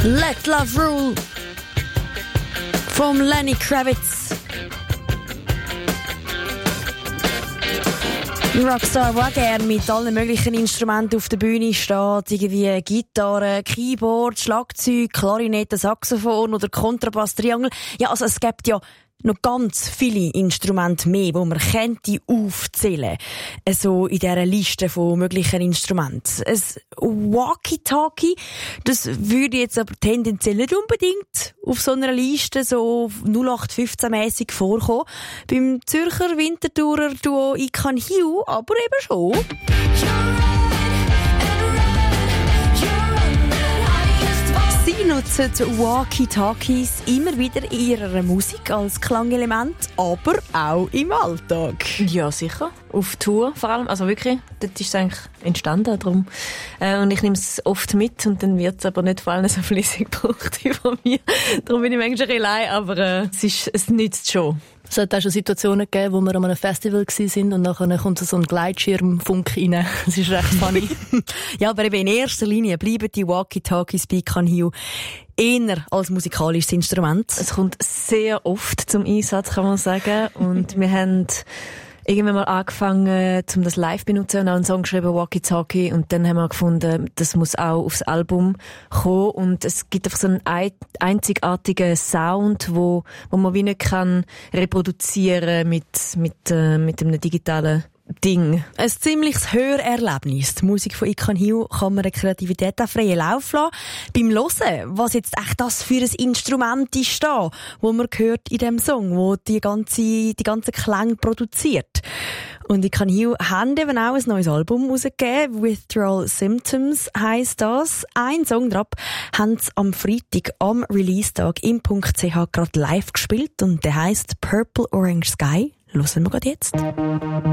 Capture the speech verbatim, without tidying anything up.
Let Love Rule vom Lenny Kravitz. Ein Rockstar, der gerne mit allen möglichen Instrumenten auf der Bühne steht, irgendwie Gitarre, Keyboard, Schlagzeug, Klarinette, Saxophon oder Kontrabass, Triangel. Ja, also es gibt ja noch ganz viele Instrumente mehr, die man könnte aufzählen. So in dieser Liste von möglichen Instrumenten. Ein Walkie-Talkie, das würde jetzt aber tendenziell nicht unbedingt auf so einer Liste so null acht fünfzehn-mässig vorkommen. Beim Zürcher Winterthurer Duo I Can Heal aber eben schon. Sie nutzen Walkie-Talkies immer wieder in ihrer Musik als Klangelement, aber auch im Alltag. Ja, sicher. Auf Tour vor allem. Also wirklich, dort ist es eigentlich entstanden. Darum. Äh, und ich nehme es oft mit und dann wird es aber nicht vor allem so flüssig gebraucht wie von mir. Darum bin ich manchmal ein bisschen allein, aber äh, es, ist, es nützt schon. Es hat auch schon Situationen gegeben, wo wir an einem Festival waren und nachher kommt so ein Gleitschirmfunk rein. Das ist recht funny. Ja, aber eben in erster Linie bleiben die Walkie-Talkies bei Can Heal eher als musikalisches Instrument. Es kommt sehr oft zum Einsatz, kann man sagen. Und wir haben irgendwann mal angefangen, um das live zu benutzen und auch einen Song geschrieben, Walkie-Talkie. Und dann haben wir gefunden, das muss auch aufs Album kommen. Und es gibt einfach so einen einzigartigen Sound, wo, wo man wie nicht kann reproduzieren mit, mit, äh, mit einem digitalen Ding. Ein ziemliches Hörerlebnis. Die Musik von I Can Heal kann man der Kreativität auch freien Lauf lassen. Beim Hören, was jetzt echt das für ein Instrument ist da, wo man hört in dem Song, wo die ganze, die ganze Klänge produziert. Und I Can Heal haben eben auch ein neues Album rausgegeben. Withdrawal Symptoms heisst das. Ein Song drauf haben sie am Freitag am Release-Tag im .ch gerade live gespielt und der heisst Purple Orange Sky. Hören wir gerade jetzt.